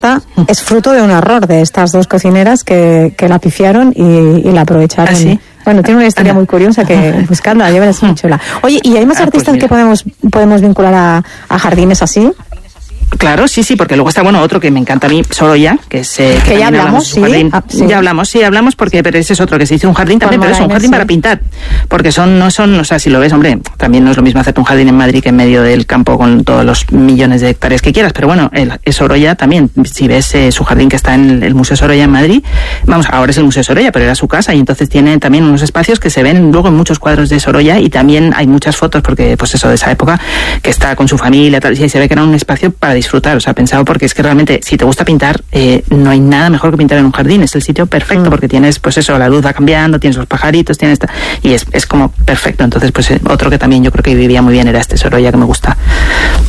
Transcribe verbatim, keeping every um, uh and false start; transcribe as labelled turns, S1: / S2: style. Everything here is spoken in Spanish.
S1: es fruto de un error de estas dos cocineras que, que la pifiaron y, y la aprovecharon.
S2: ¿Ah, sí?
S1: Bueno, tiene una historia muy curiosa que buscadla, ya verás muy chula. Oye, ¿y hay más
S2: ah,
S1: artistas
S2: pues
S1: que podemos podemos vincular a, a jardines así?
S2: Claro, sí, sí, porque luego está, bueno, otro que me encanta a mí, Sorolla, que es... Eh,
S1: que, que ya hablamos, sí,
S2: ah, sí. Ya hablamos, sí, hablamos, porque pero ese es otro, que se hizo un jardín también, pero es un jardín sí. para pintar. Porque son, no son, o sea, si lo ves, hombre, también no es lo mismo hacerte un jardín en Madrid que en medio del campo con todos los millones de hectáreas que quieras, pero bueno, el, el Sorolla también, si ves eh, su jardín que está en el, el Museo Sorolla en Madrid, vamos, ahora es el Museo Sorolla, pero era su casa, y entonces tiene también unos espacios que se ven luego en muchos cuadros de Sorolla, y también hay muchas fotos, porque pues eso, de esa época, que está con su familia, tal, y se ve que era un espacio para disfrutar, o sea, pensado porque es que realmente si te gusta pintar eh, no hay nada mejor que pintar en un jardín, es el sitio perfecto mm. porque tienes pues eso, la luz va cambiando, tienes los pajaritos, tienes esta, y es, es como perfecto. Entonces pues otro que también yo creo que vivía muy bien era este Sorolla, que me gusta